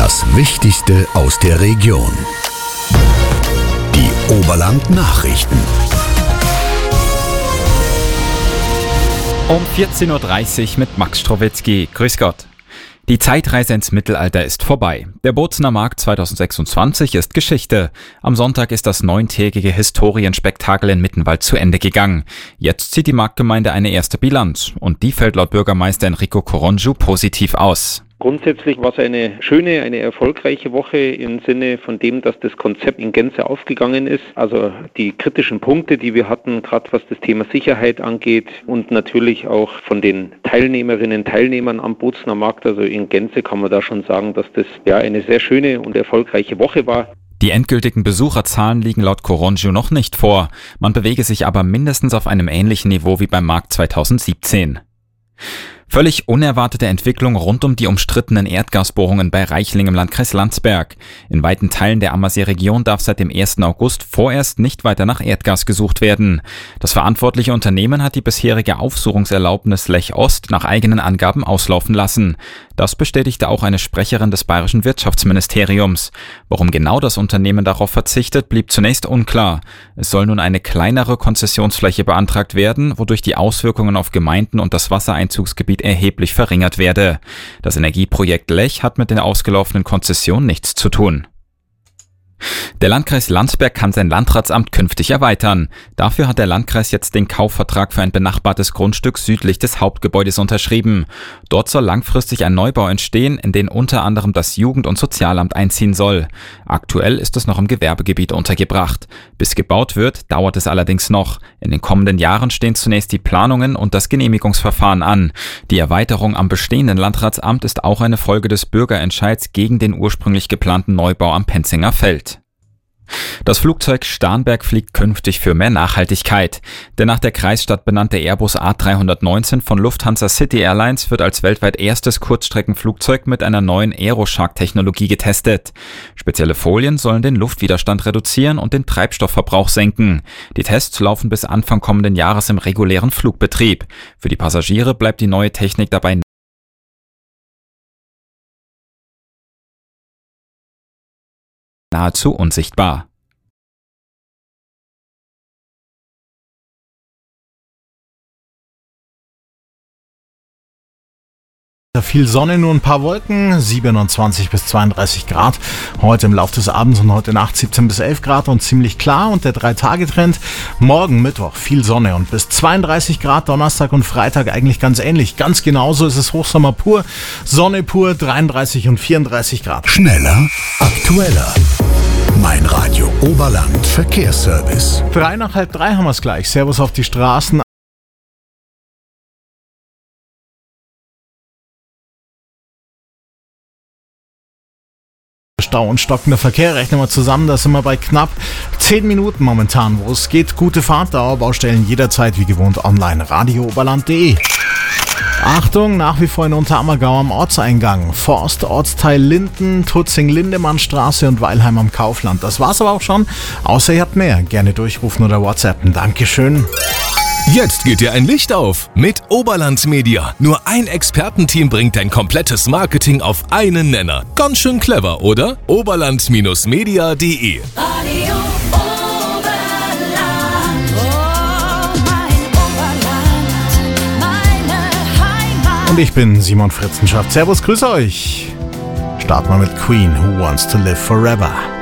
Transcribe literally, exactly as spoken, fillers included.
Das Wichtigste aus der Region. Die Oberland Nachrichten. Um vierzehn Uhr dreißig mit Max Strowitzki. Grüß Gott. Die Zeitreise ins Mittelalter ist vorbei. Der Bozener Markt zweitausendsechsundzwanzig ist Geschichte. Am Sonntag ist das neuntägige Historienspektakel in Mittenwald zu Ende gegangen. Jetzt zieht die Marktgemeinde eine erste Bilanz. Und die fällt laut Bürgermeister Enrico Corongiu positiv aus. Grundsätzlich war es eine schöne, eine erfolgreiche Woche im Sinne von dem, dass das Konzept in Gänze aufgegangen ist. Also die kritischen Punkte, die wir hatten, gerade was das Thema Sicherheit angeht und natürlich auch von den Teilnehmerinnen und Teilnehmern am Bozener Markt, also in Gänze kann man da schon sagen, dass das ja eine sehr schöne und erfolgreiche Woche war. Die endgültigen Besucherzahlen liegen laut Corongiu noch nicht vor. Man bewege sich aber mindestens auf einem ähnlichen Niveau wie beim Markt zweitausendsiebzehn. Völlig unerwartete Entwicklung rund um die umstrittenen Erdgasbohrungen bei Reichling im Landkreis Landsberg. In weiten Teilen der Ammersee-Region darf seit dem ersten August vorerst nicht weiter nach Erdgas gesucht werden. Das verantwortliche Unternehmen hat die bisherige Aufsuchungserlaubnis Lech Ost nach eigenen Angaben auslaufen lassen. Das bestätigte auch eine Sprecherin des bayerischen Wirtschaftsministeriums. Warum genau das Unternehmen darauf verzichtet, blieb zunächst unklar. Es soll nun eine kleinere Konzessionsfläche beantragt werden, wodurch die Auswirkungen auf Gemeinden und das Wassereinzugsgebiet erheblich verringert werde. Das Energieprojekt Lech hat mit den ausgelaufenen Konzessionen nichts zu tun. Der Landkreis Landsberg kann sein Landratsamt künftig erweitern. Dafür hat der Landkreis jetzt den Kaufvertrag für ein benachbartes Grundstück südlich des Hauptgebäudes unterschrieben. Dort soll langfristig ein Neubau entstehen, in den unter anderem das Jugend- und Sozialamt einziehen soll. Aktuell ist es noch im Gewerbegebiet untergebracht. Bis gebaut wird, dauert es allerdings noch. In den kommenden Jahren stehen zunächst die Planungen und das Genehmigungsverfahren an. Die Erweiterung am bestehenden Landratsamt ist auch eine Folge des Bürgerentscheids gegen den ursprünglich geplanten Neubau am Penzinger Feld. Das Flugzeug Starnberg fliegt künftig für mehr Nachhaltigkeit. Der nach der Kreisstadt benannte Airbus A dreihundertneunzehn von Lufthansa City Airlines wird als weltweit erstes Kurzstreckenflugzeug mit einer neuen Aeroshark-Technologie getestet. Spezielle Folien sollen den Luftwiderstand reduzieren und den Treibstoffverbrauch senken. Die Tests laufen bis Anfang kommenden Jahres im regulären Flugbetrieb. Für die Passagiere bleibt die neue Technik dabei nahezu unsichtbar. Viel Sonne, nur ein paar Wolken, siebenundzwanzig bis zweiunddreißig Grad. Heute im Laufe des Abends und heute Nacht siebzehn bis elf Grad und ziemlich klar. Und der Drei-Tage-Trend, morgen Mittwoch viel Sonne und bis zweiunddreißig Grad, Donnerstag und Freitag eigentlich ganz ähnlich. Ganz genauso ist es Hochsommer pur, Sonne pur, dreiunddreißig und vierunddreißig Grad. Schneller, aktueller. Mein Radio Oberland Verkehrsservice. Drei nach halb drei haben wir es gleich. Servus auf die Straßen. Stau und stockender Verkehr, rechnen wir zusammen, da sind wir bei knapp zehn Minuten momentan, wo es geht. Gute Fahrtdauer, Baustellen jederzeit wie gewohnt online, radio oberland punkt de. Achtung, nach wie vor in Unterammergau am Ortseingang. Forst, Ortsteil Linden, Tutzing-Lindemann-Straße und Weilheim am Kaufland. Das war's aber auch schon, außer ihr habt mehr. Gerne durchrufen oder WhatsAppen. Dankeschön. Jetzt geht dir ein Licht auf mit Oberland Media. Nur ein Expertenteam bringt dein komplettes Marketing auf einen Nenner. Ganz schön clever, oder? oberland Media punkt de. Radio Oberland, oh mein Oberland, meine Heimat. Und ich bin Simon Fritzenschaft. Servus, grüß euch. Starten wir mit Queen, Who Wants to Live Forever.